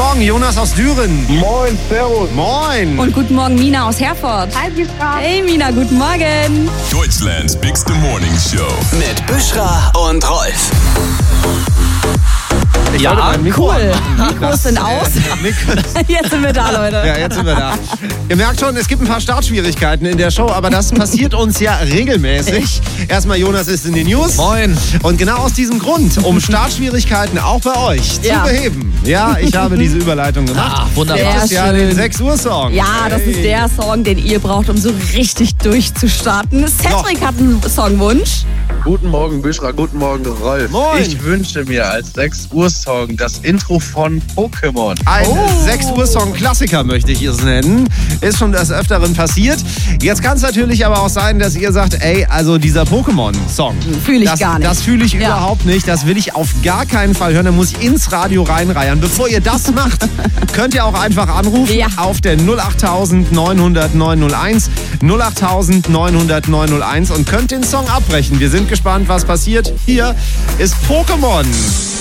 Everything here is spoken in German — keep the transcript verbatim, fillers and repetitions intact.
Morgen, Jonas aus Düren. Moin, servus. Moin. Und guten Morgen, Mina aus Herford. Hi, Bischra. Hey, Mina, guten Morgen. Deutschlands Bigste Morning Show. Mit Bischra und Rolf. Ich Ja, wollte mein Mikro cool. anmachen. Mikros Das, sind äh, aus. Mikros- Jetzt sind wir da, Leute. Ja, jetzt sind wir da. Ihr merkt schon, es gibt ein paar Startschwierigkeiten in der Show, aber das passiert uns ja regelmäßig. Erstmal Jonas ist in den News. Moin. Und genau aus diesem Grund, um Startschwierigkeiten auch bei euch Ja. zu beheben. Ja, ich habe diese Überleitung gemacht. Ah, wunderbar. Das ist Sehr ja den schön. sechs Uhr Song. Ja, das ist der Song, den ihr braucht, um so richtig durchzustarten. Cedric hat einen Songwunsch. Guten Morgen, Bischra, guten Morgen, Rolf. Moin. Ich wünsche mir als sechs Uhr Song das Intro von Pokémon. Ein Oh. sechs Uhr Song Klassiker möchte ich es nennen. Ist schon des Öfteren passiert. Jetzt kann es natürlich aber auch sein, dass ihr sagt, ey, also dieser Pokémon-Song. Fühl ich das, gar nicht. Das fühle ich Ja. überhaupt nicht. Das will ich auf gar keinen Fall hören. Da muss ich ins Radio reinreiern. Bevor ihr das macht, könnt ihr auch einfach anrufen Ja. auf der null acht neunhundert neunhunderteins. null acht neunhundert neunhunderteins und könnt den Song abbrechen. Wir sind gespannt, was passiert. Hier ist Pokémon.